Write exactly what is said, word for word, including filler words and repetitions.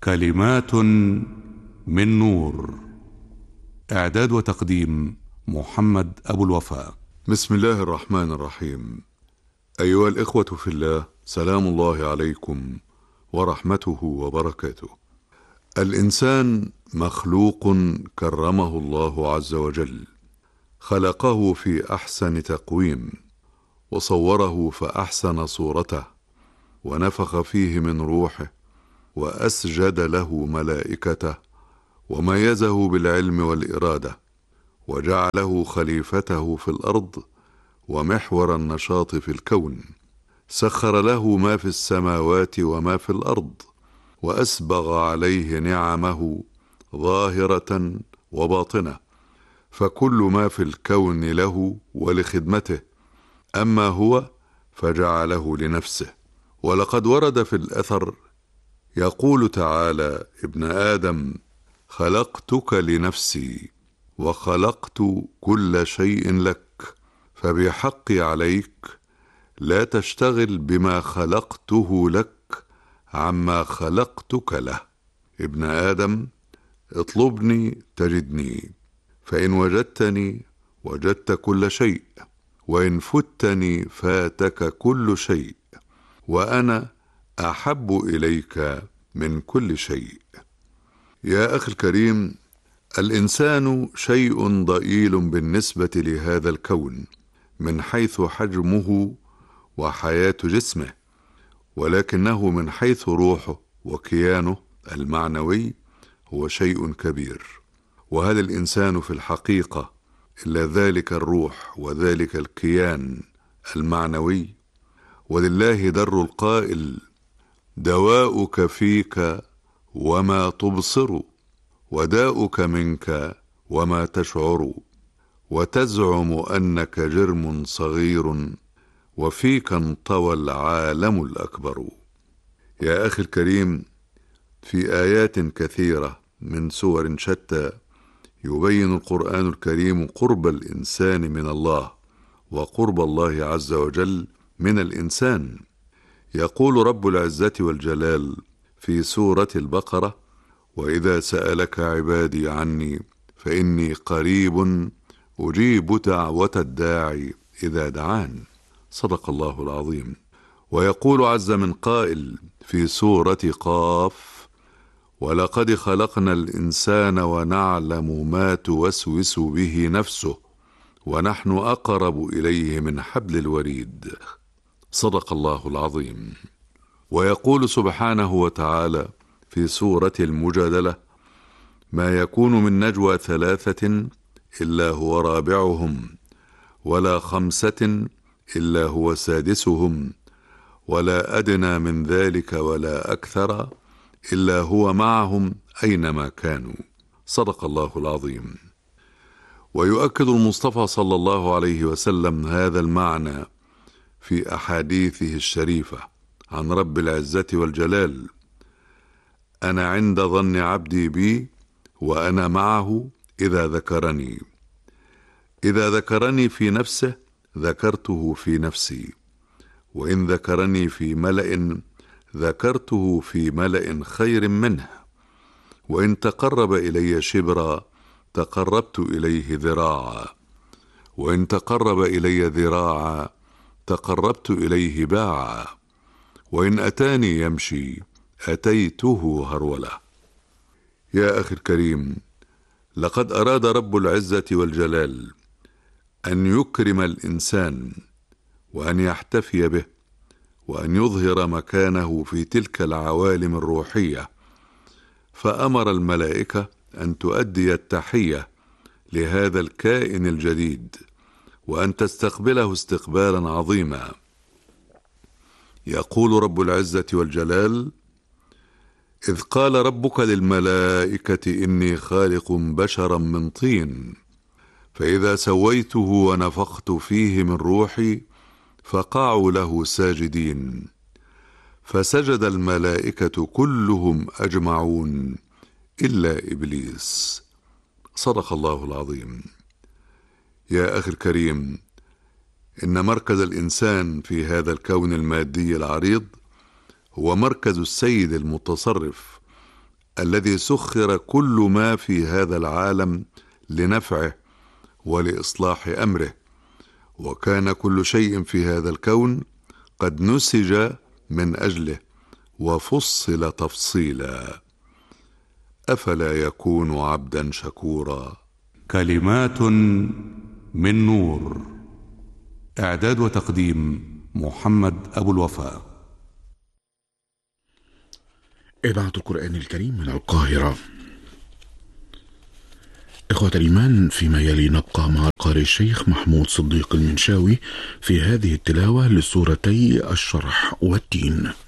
كلمات من نور. إعداد وتقديم محمد أبو الوفاء. بسم الله الرحمن الرحيم. أيها الإخوة في الله، سلام الله عليكم ورحمته وبركاته. الإنسان مخلوق كرمه الله عز وجل، خلقه في أحسن تقويم، وصوره فأحسن صورته، ونفخ فيه من روحه، وأسجد له ملائكته، وميزه بالعلم والإرادة، وجعله خليفته في الأرض ومحور النشاط في الكون. سخر له ما في السماوات وما في الأرض، وأسبغ عليه نعمه ظاهرة وباطنة، فكل ما في الكون له ولخدمته، أما هو فجعله لنفسه. ولقد ورد في الأثر يقول تعالى: ابن آدم، خلقتك لنفسي وخلقت كل شيء لك، فبحقي عليك لا تشتغل بما خلقته لك عما خلقتك له. ابن آدم، اطلبني تجدني، فإن وجدتني وجدت كل شيء، وإن فتني فاتك كل شيء، وأنا أحب إليك من كل شيء. يا أخي الكريم، الإنسان شيء ضئيل بالنسبة لهذا الكون من حيث حجمه وحياة جسمه، ولكنه من حيث روحه وكيانه المعنوي هو شيء كبير. وهل الإنسان في الحقيقة إلا ذلك الروح وذلك الكيان المعنوي؟ ولله در القائل: دواؤك فيك وما تبصر، وداؤك منك وما تشعر، وتزعم أنك جرم صغير، وفيك انطوى العالم الأكبر. يا أخي الكريم، في آيات كثيرة من سور شتى يبين القرآن الكريم قرب الإنسان من الله، وقرب الله عز وجل من الإنسان. يقول رب العزة والجلال في سورة البقرة: وإذا سألك عبادي عني فإني قريب أجيب دعوة الداعي إذا دعان. صدق الله العظيم. ويقول عز من قائل في سورة قاف: ولقد خلقنا الإنسان ونعلم ما توسوس به نفسه ونحن أقرب إليه من حبل الوريد. صدق الله العظيم. ويقول سبحانه وتعالى في سورة المجادلة: ما يكون من نجوى ثلاثة إلا هو رابعهم، ولا خمسة إلا هو سادسهم، ولا أدنى من ذلك ولا أكثر إلا هو معهم أينما كانوا. صدق الله العظيم. ويؤكد المصطفى صلى الله عليه وسلم هذا المعنى في أحاديثه الشريفة عن رب العزة والجلال: أنا عند ظن عبدي بي وأنا معه إذا ذكرني. إذا ذكرني في نفسه ذكرته في نفسي، وإن ذكرني في ملأ ذكرته في ملأ خير منه، وإن تقرب إلي شبرا تقربت إليه ذراعا، وإن تقرب إلي ذراعا تقربت إليه باعا، وإن أتاني يمشي أتيته هرولة. يا أخي الكريم، لقد أراد رب العزة والجلال أن يكرم الإنسان، وأن يحتفي به، وأن يظهر مكانه في تلك العوالم الروحية، فأمر الملائكة أن تؤدي التحية لهذا الكائن الجديد، وأن تستقبله استقبالا عظيما. يقول رب العزة والجلال: إذ قال ربك للملائكة إني خالق بشرا من طين، فإذا سويته ونفخت فيه من روحي فقعوا له ساجدين، فسجد الملائكة كلهم أجمعون إلا إبليس. صدق الله العظيم. يا أخي الكريم، إن مركز الإنسان في هذا الكون المادي العريض هو مركز السيد المتصرف الذي سخر كل ما في هذا العالم لنفعه ولإصلاح أمره، وكان كل شيء في هذا الكون قد نسج من أجله وفصل تفصيلا. أفلا يكون عبدا شكورا؟ كلمات من نور. إعداد وتقديم محمد أبو الوفاء. إذاعة القرآن الكريم من القاهرة. إخوة الإيمان، فيما يلي نبقى مع القارئ الشيخ محمود صديق المنشاوي في هذه التلاوة لسورتي الشرح والتين.